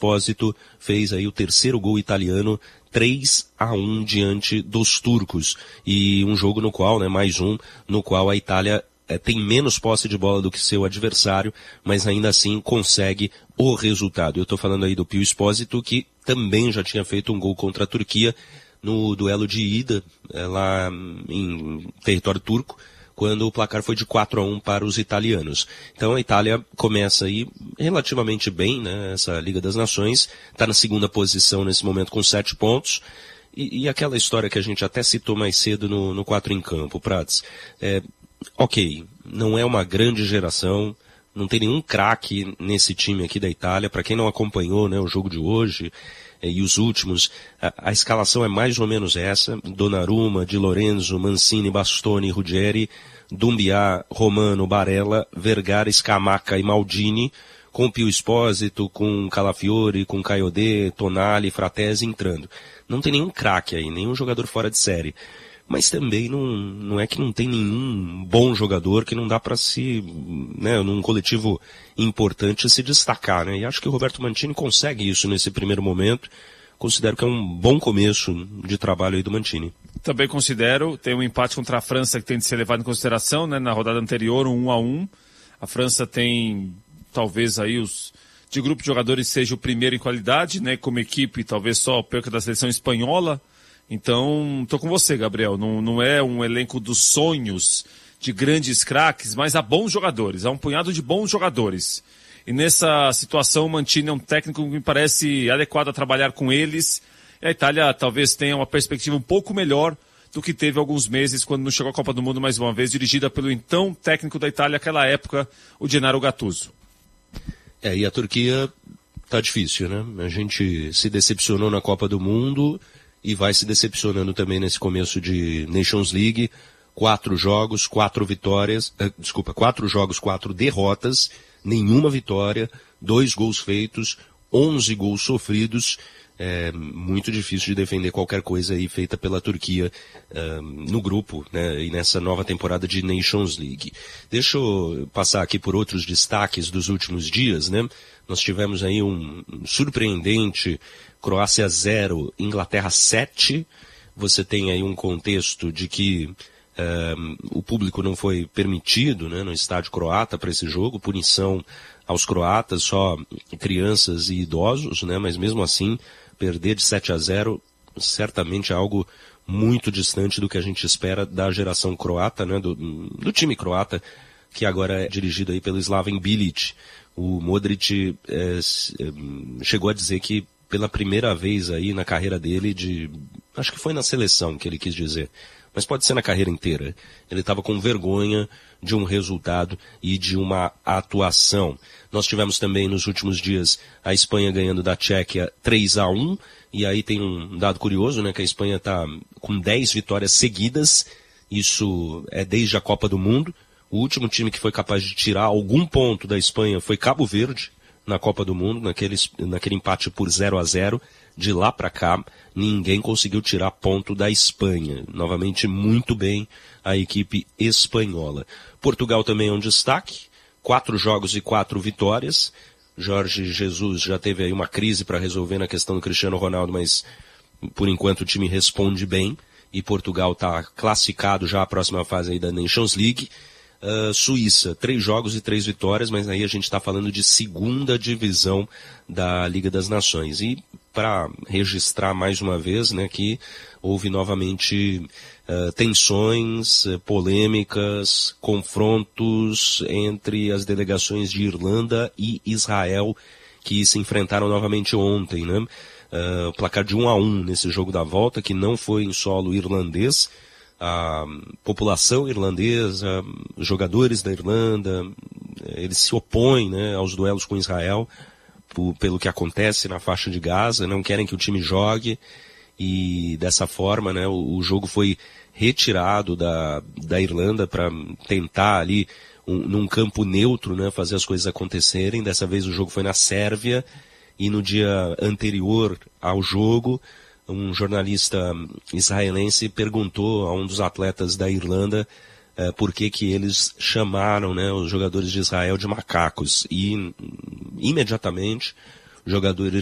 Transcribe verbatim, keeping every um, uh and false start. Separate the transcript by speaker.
Speaker 1: Espósito fez aí o terceiro gol italiano, três a um diante dos turcos. E um jogo no qual, né, mais um, no qual a Itália é, tem menos posse de bola do que seu adversário, mas ainda assim consegue o resultado. Eu estou falando aí do Pio Espósito, que também já tinha feito um gol contra a Turquia no duelo de ida, é, lá em território turco, quando o placar foi de quatro a um para os italianos. Então a Itália começa aí relativamente bem, né, essa Liga das Nações, está na segunda posição nesse momento com sete pontos, e, e aquela história que a gente até citou mais cedo no, no quatro em campo, Prats, é, ok, não é uma grande geração, não tem nenhum craque nesse time aqui da Itália. Para quem não acompanhou, né, o jogo de hoje é, e os últimos, a, a escalação é mais ou menos essa: Donnarumma, Di Lorenzo, Mancini, Bastoni, Ruggeri, Doumbia, Romano, Barella, Vergara, Scamacca e Maldini, com Pio Espósito, com Calafiori, com Caiodé, Tonali, Fratesi entrando. Não tem nenhum craque aí, nenhum jogador fora de série. Mas também não, não é que não tem nenhum bom jogador que não dá para se, né, num coletivo importante se destacar, né? E acho que o Roberto Mancini consegue isso nesse primeiro momento. Considero que é um bom começo de trabalho aí do Mancini.
Speaker 2: Também considero, tem um empate contra a França que tem de ser levado em consideração, né? Na rodada anterior, um um a um. A França tem, talvez aí, os de grupo de jogadores seja o primeiro em qualidade, né? Como equipe, talvez só perca da seleção espanhola. Então, estou com você, Gabriel. Não, não é um elenco dos sonhos de grandes craques, mas há bons jogadores. Há um punhado de bons jogadores. E nessa situação, o Mancini é um técnico que me parece adequado a trabalhar com eles. E a Itália talvez tenha uma perspectiva um pouco melhor do que teve há alguns meses, quando não chegou à Copa do Mundo mais uma vez, dirigida pelo então técnico da Itália, naquela época, o Gennaro Gattuso.
Speaker 1: É, e a Turquia tá difícil, né? A gente se decepcionou na Copa do Mundo e vai se decepcionando também nesse começo de Nations League. Quatro jogos, quatro vitórias, eh, desculpa, quatro jogos, quatro derrotas, nenhuma vitória, dois gols feitos, onze gols sofridos. É muito difícil de defender qualquer coisa aí feita pela Turquia uh, no grupo, né, e nessa nova temporada de Nations League. Deixa eu passar aqui por outros destaques dos últimos dias, né? Nós tivemos aí um surpreendente Croácia zero, Inglaterra sete. Você tem aí um contexto de que uh, o público não foi permitido, né, no estádio croata para esse jogo, punição aos croatas, só crianças e idosos, né, mas mesmo assim perder de sete a zero certamente é algo muito distante do que a gente espera da geração croata, né, do, do time croata, que agora é dirigido aí pelo Slaven Bilic. O Modric é, chegou a dizer que pela primeira vez aí na carreira dele, de, acho que foi na seleção que ele quis dizer, mas pode ser na carreira inteira, ele estava com vergonha de um resultado e de uma atuação. Nós tivemos também nos últimos dias a Espanha ganhando da Tchequia três a um, e aí tem um dado curioso, né, que a Espanha está com dez vitórias seguidas, isso é desde a Copa do Mundo. O último time que foi capaz de tirar algum ponto da Espanha foi Cabo Verde, na Copa do Mundo, naquele, naquele empate por zero a zero. De lá para cá, ninguém conseguiu tirar ponto da Espanha. Novamente, muito bem a equipe espanhola. Portugal também é um destaque. Quatro jogos e quatro vitórias. Jorge Jesus já teve aí uma crise para resolver na questão do Cristiano Ronaldo, mas por enquanto o time responde bem. E Portugal está classificado já à próxima fase aí da Nations League. Uh, Suíça, três jogos e três vitórias, mas aí a gente está falando de segunda divisão da Liga das Nações. E para registrar mais uma vez, né, que houve novamente uh, tensões, uh, polêmicas, confrontos entre as delegações de Irlanda e Israel, que se enfrentaram novamente ontem, né? Uh, placar de um a um nesse jogo da volta, que não foi em solo irlandês. A população irlandesa, jogadores da Irlanda, eles se opõem, né, aos duelos com Israel por, pelo que acontece na faixa de Gaza, não querem que o time jogue e dessa forma, né, o, o jogo foi retirado da, da Irlanda para tentar ali um, num campo neutro, né, fazer as coisas acontecerem. Dessa vez o jogo foi na Sérvia e no dia anterior ao jogo um jornalista israelense perguntou a um dos atletas da Irlanda eh, por que que eles chamaram, né, os jogadores de Israel de macacos. E imediatamente o jogador